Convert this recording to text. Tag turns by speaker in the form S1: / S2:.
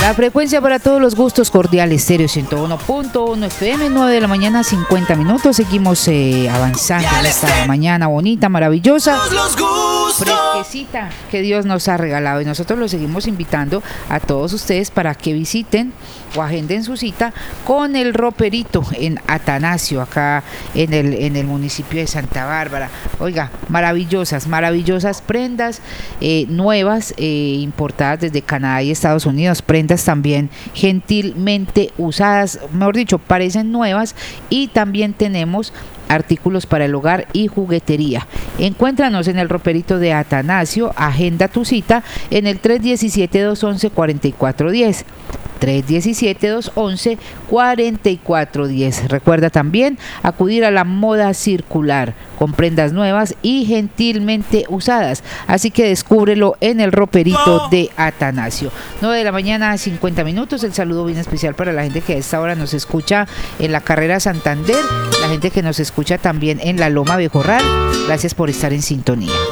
S1: La frecuencia para todos los gustos, cordial estéreo 101.1 FM, 9 de la mañana, 50 minutos. Seguimos avanzando en esta mañana bonita, maravillosa, fresquecita que Dios nos ha regalado. Y nosotros los seguimos invitando a todos ustedes para que visiten o agenden su cita con el roperito en Atanasio, acá en el municipio de Santa Bárbara. Oiga, maravillosas prendas nuevas, importadas desde Canadá y Estados Unidos, prendas también gentilmente usadas, mejor dicho, parecen nuevas, y también tenemos artículos para el hogar y juguetería. Encuéntranos en el roperito de Atanasio, agenda tu cita en el 317-211-4410. 317-211-4410. Recuerda también acudir a la moda circular con prendas nuevas y gentilmente usadas. Así que descúbrelo en el roperito de Atanasio. 9 de la mañana, 50 minutos. El saludo bien especial para la gente que a esta hora nos escucha en la carrera Santander, la gente que nos escucha también en la Loma Bejorral. Gracias por estar en sintonía.